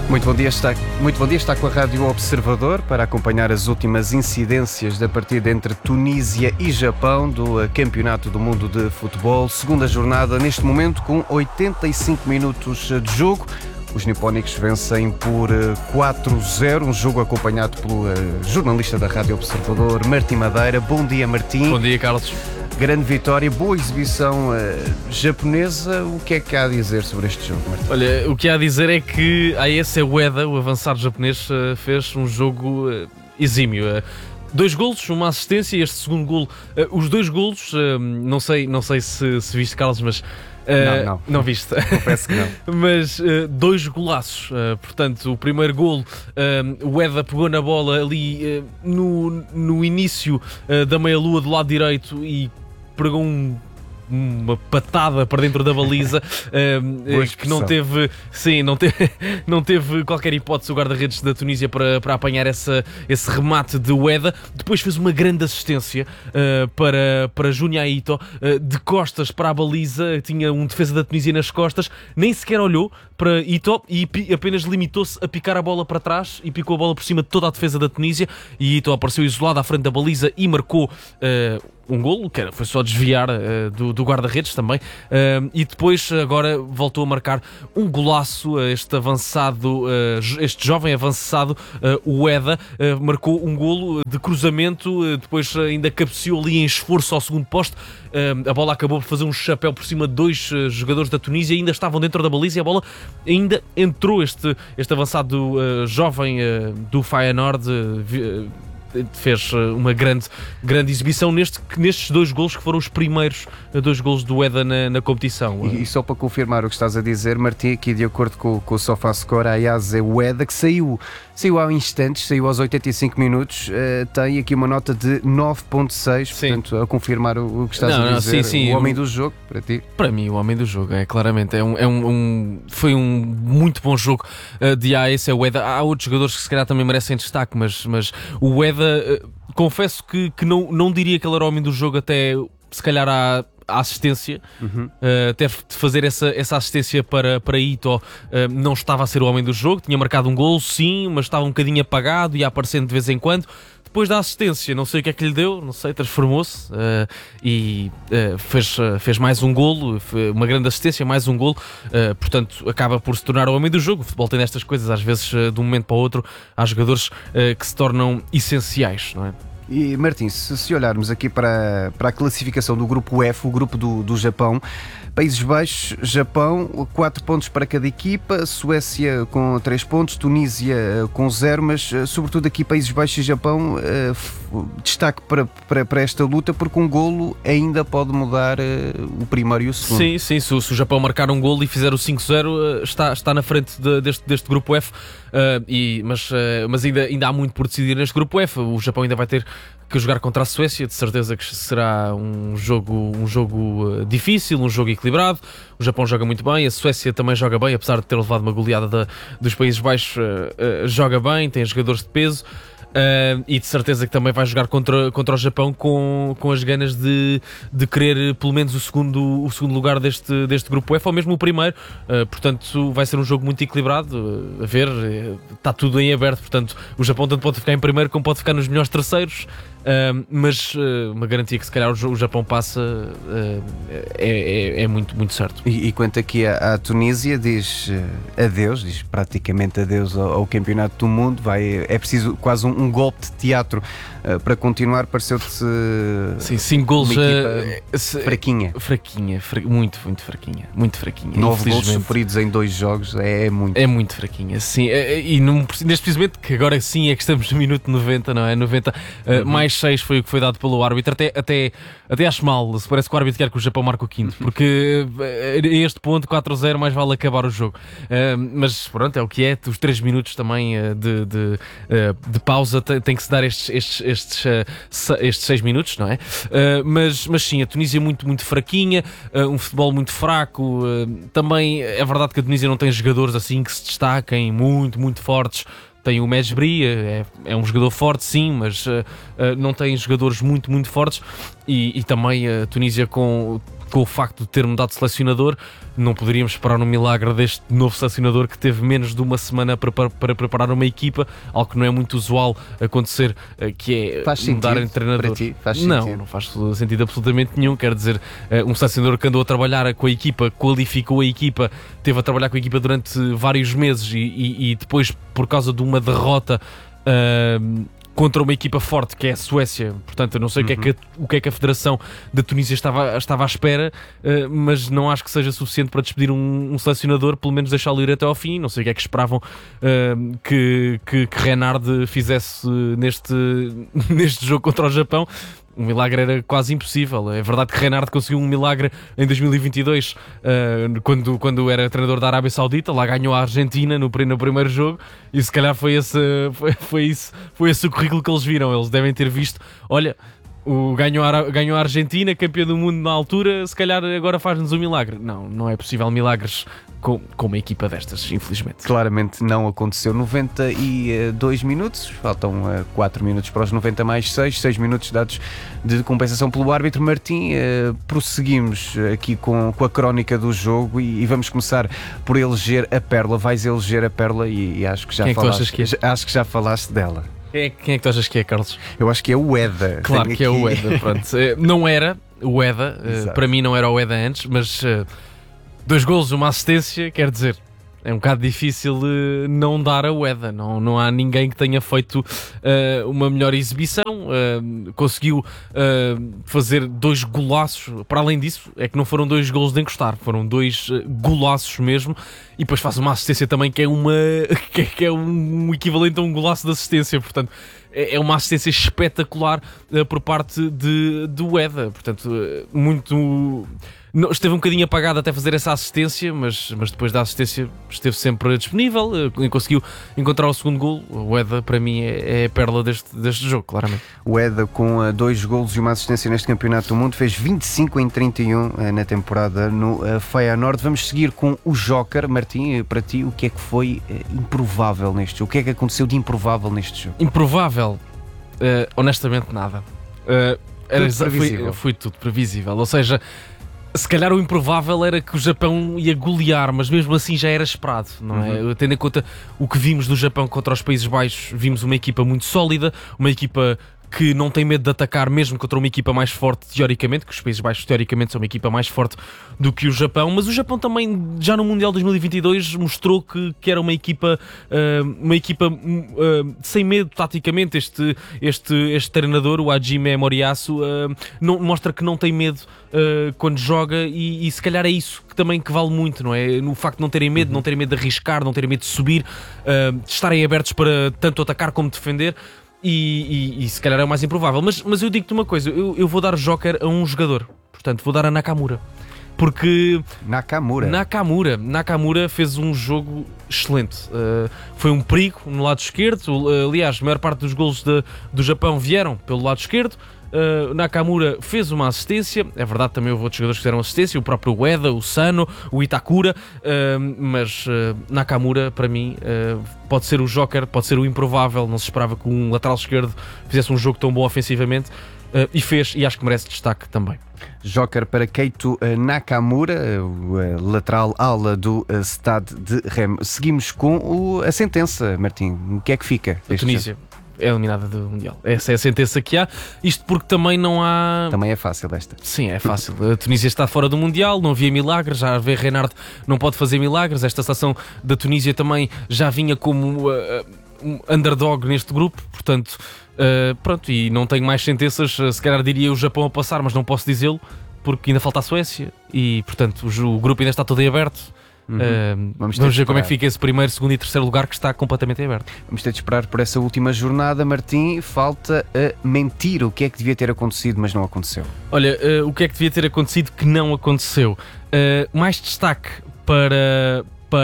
Muito bom dia, está com a Rádio Observador para acompanhar as últimas incidências da partida entre Tunísia e Japão do Campeonato do Mundo de Futebol. Segunda jornada neste momento com 85 minutos de jogo. Os nipónicos vencem por 4-0, um jogo acompanhado pelo jornalista da Rádio Observador, Martim Madeira. Bom dia, Martim. Bom dia, Carlos. Grande vitória, boa exibição japonesa. O que é que há a dizer sobre este jogo, Martim? Olha, o que há a dizer é que a Ayase Ueda, o avançado japonês, fez um jogo exímio. 2 golos, uma assistência e este segundo golo. Os 2 golos, não sei se viste, Carlos, mas... Não viste. Confesso que não. Mas 2 golaços. Portanto, o primeiro golo, o Ueda pegou na bola ali no início da meia-lua do lado direito e pregou uma patada para dentro da baliza que não teve qualquer hipótese o guarda-redes da Tunísia para apanhar esse remate de Ueda. Depois fez uma grande assistência para Junya Ito, de costas para a baliza. Tinha um defesa da Tunísia nas costas, nem sequer olhou para Ito e apenas limitou-se a picar a bola para trás e picou a bola por cima de toda a defesa da Tunísia, e Ito apareceu isolado à frente da baliza e marcou um golo, que foi só desviar do guarda-redes também, e depois agora voltou a marcar um golaço. Este jovem avançado, o Ueda, marcou um golo de cruzamento, depois ainda cabeceou ali em esforço ao segundo poste. A bola acabou por fazer um chapéu por cima de 2 jogadores da Tunísia, ainda estavam dentro da baliza e a bola ainda entrou. Este avançado jovem do Feyenoord fez uma grande exibição nestes 2 golos, que foram os primeiros 2 golos do Ueda na competição. E só para confirmar o que estás a dizer, Martim, aqui de acordo com o SofaScore, a Ayase Ueda, que saiu há instantes, saiu aos 85 minutos, tem aqui uma nota de 9.6, portanto, a confirmar o que estás a dizer. Sim. O homem do jogo, para ti? Para mim, o homem do jogo, claramente. Foi um muito bom jogo de Ayase Ueda. Há outros jogadores que se calhar também merecem destaque, mas o Ueda, confesso que não diria que ele era o homem do jogo, até se calhar a assistência. Teve de fazer essa assistência para Ito. Não estava a ser o homem do jogo, tinha marcado um golo, sim, mas estava um bocadinho apagado e ia aparecendo de vez em quando. Depois da assistência, não sei o que é que lhe deu, não sei, transformou-se e fez mais um golo, uma grande assistência, mais um golo. Portanto, acaba por se tornar o homem do jogo. O futebol tem destas coisas, às vezes, de um momento para o outro, há jogadores que se tornam essenciais, não é? E Martim, se olharmos aqui para a classificação do grupo F, o grupo do Japão, Países Baixos, Japão, 4 pontos para cada equipa, Suécia com 3 pontos, Tunísia com 0, mas sobretudo aqui Países Baixos e Japão, destaque para esta luta, porque um golo ainda pode mudar o primeiro e o segundo. Sim, se o Japão marcar um golo e fizer o 5-0, está na frente deste grupo F, mas ainda há muito por decidir neste grupo F. O Japão ainda vai ter que jogar contra a Suécia, de certeza que será um jogo difícil, um jogo equilibrado. O Japão joga muito bem, a Suécia também joga bem, apesar de ter levado uma goleada dos Países Baixos, joga bem, tem jogadores de peso. E de certeza que também vai jogar contra o Japão com as ganas de querer pelo menos o segundo lugar deste grupo F, ou mesmo o primeiro. Portanto, vai ser um jogo muito equilibrado. A ver, está tudo em aberto. Portanto, o Japão tanto pode ficar em primeiro como pode ficar nos melhores terceiros. Mas uma garantia que se calhar o Japão passa é muito, muito certo. E quanto aqui à Tunísia, diz praticamente adeus ao Campeonato do Mundo. É preciso quase um golpe de teatro para continuar. Pareceu-te 5 golos, fraquinha. Muito, muito fraquinha. Muito fraquinha. 9 golos sofridos em 2 jogos é muito. É muito fraquinha, sim. E neste precisamente, que agora sim é que estamos no minuto 90, não é? 90, mais 6 foi o que foi dado pelo árbitro. Até acho mal, se parece que o árbitro quer que o Japão marque o quinto, porque a este ponto, 4-0, mais vale acabar o jogo. Mas pronto, é o que é. Os 3 minutos também de pausa tem que se dar estes 6 minutos, não é? Mas sim, a Tunísia muito, muito fraquinha, um futebol muito fraco. Também é verdade que a Tunísia não tem jogadores assim que se destaquem, muito, muito fortes. Tem o Mejbri, é um jogador forte, sim, mas não tem jogadores muito, muito fortes. E também a Tunísia com o facto de ter mudado de selecionador, não poderíamos esperar um milagre deste novo selecionador que teve menos de uma semana para preparar uma equipa, algo que não é muito usual acontecer, que é mudar de treinador. Para ti? Faz sentido? Não faz sentido absolutamente nenhum. Quer dizer, um selecionador que andou a trabalhar com a equipa, qualificou a equipa, teve a trabalhar com a equipa durante vários meses e depois, por causa de uma derrota contra uma equipa forte que é a Suécia, portanto eu não sei o que é que a Federação da Tunísia estava à espera, mas não acho que seja suficiente para despedir um selecionador, pelo menos deixá-lo ir até ao fim. Não sei o que é que esperavam que Renard fizesse neste jogo contra o Japão. Um milagre era quase impossível. É verdade que Renard conseguiu um milagre em 2022, quando era treinador da Arábia Saudita. Lá ganhou a Argentina no primeiro jogo, e se calhar foi esse o currículo que eles viram. Eles devem ter visto, olha, ganhou a Argentina, campeã do mundo na altura, se calhar agora faz-nos um milagre. Não é possível milagres com uma equipa destas, infelizmente. Claramente não aconteceu. 92 minutos, faltam 4 minutos para os 90 mais 6 minutos dados de compensação pelo árbitro. Martim, prosseguimos aqui com a crónica do jogo e vamos começar por eleger a Perla. Vais eleger a Perla e acho que já acho que já falaste dela. Quem é que tu achas que é, Carlos? Eu acho que é o Eda. Claro que é o Eda, pronto. Não era o Eda, para mim não era o Eda antes, mas 2 golos, uma assistência, quer dizer, é um bocado difícil não dar a Eda. Não há ninguém que tenha feito uma melhor exibição. Conseguiu fazer 2 golaços. Para além disso, é que não foram 2 golos de encostar, foram 2 golaços mesmo. E depois faz uma assistência também que é um equivalente a um golaço de assistência. Portanto, é uma assistência espetacular por parte do Eda. Portanto, muito... Esteve um bocadinho apagado até fazer essa assistência, mas depois da assistência esteve sempre disponível e conseguiu encontrar o segundo golo. O Eda, para mim, é a perla deste jogo, claramente. O Eda, com 2 golos e uma assistência neste Campeonato do Mundo, fez 25 em 31 na temporada no Feyenoord. Vamos seguir com o Joker. Martim, para ti, o que é que foi improvável neste jogo? O que é que aconteceu de improvável neste jogo? Improvável? Honestamente, nada. Foi tudo previsível. Ou seja, se calhar o improvável era que o Japão ia golear, mas mesmo assim já era esperado, não é? Tendo em conta o que vimos do Japão contra os Países Baixos, vimos uma equipa muito sólida, uma equipa que não tem medo de atacar mesmo contra uma equipa mais forte teoricamente, que os Países Baixos teoricamente são uma equipa mais forte do que o Japão, mas o Japão também já no Mundial 2022 mostrou que era uma equipa sem medo taticamente. Este treinador, o Hajime Moriyasu, mostra que não tem medo quando joga e se calhar é isso que vale muito, não é? No facto de não terem medo, não terem medo de arriscar, não terem medo de subir, de estarem abertos para tanto atacar como defender. E se calhar é o mais improvável, mas eu digo-te uma coisa, eu vou dar Joker a um jogador, portanto vou dar a Nakamura, porque Nakamura fez um jogo excelente. Foi um perigo no lado esquerdo. Aliás, a maior parte dos golos do Japão vieram pelo lado esquerdo. Nakamura fez uma assistência. É verdade, também houve outros jogadores que fizeram assistência, o próprio Ueda, o Sano, o Itakura, mas Nakamura, para mim, pode ser o Joker, pode ser o improvável. Não se esperava que um lateral esquerdo fizesse um jogo tão bom ofensivamente, e fez, e acho que merece destaque também. Joker para Keito Nakamura, o lateral ala do Stade de Reims. Seguimos com a sentença, Martim. O que é que fica? A Tunísia é eliminada do Mundial. Essa é a sentença que há. Isto porque também não há... Também é fácil esta. Sim, é fácil. A Tunísia está fora do Mundial, não havia milagres, já vê Renard não pode fazer milagres. Esta seleção da Tunísia também já vinha como um underdog neste grupo, portanto, pronto, e não tenho mais sentenças. Se calhar diria o Japão a passar, mas não posso dizê-lo, porque ainda falta a Suécia e, portanto, o grupo ainda está todo em aberto. Vamos ver como é que fica esse primeiro, segundo e terceiro lugar que está completamente aberto. Vamos ter de esperar por essa última jornada. Martim, falta a mentir. O que é que devia ter acontecido, mas não aconteceu? Olha, o que é que devia ter acontecido que não aconteceu? Mais destaque para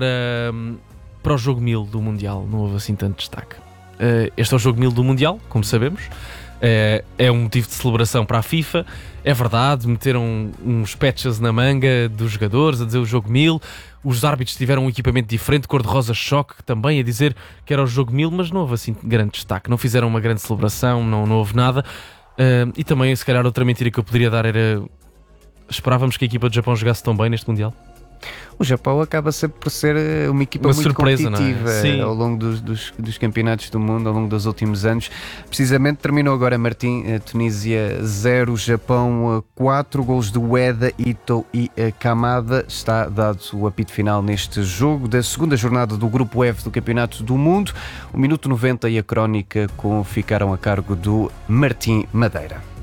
o jogo 1000 do Mundial. Não houve assim tanto destaque. Este é o jogo 1000 do Mundial, como sabemos. É um motivo de celebração para a FIFA. É verdade, meteram uns patches na manga dos jogadores a dizer o jogo 1000. Os árbitros tiveram um equipamento diferente, cor-de-rosa choque também, a dizer que era o jogo 1000, mas não houve assim grande destaque. Não fizeram uma grande celebração, não houve nada. E também, se calhar, outra mentira que eu poderia dar era Esperávamos que a equipa do Japão jogasse tão bem neste Mundial? O Japão acaba sempre por ser uma equipa Uma muito surpresa, competitiva, não é? Sim. Ao longo dos campeonatos do mundo, ao longo dos últimos anos. Precisamente terminou agora, Martim, Tunísia 0, Japão 4, golos de Ueda, Ito e Kamada. Está dado o apito final neste jogo da segunda jornada do Grupo F do Campeonato do Mundo. O minuto 90 e a crónica ficaram a cargo do Martim Madeira.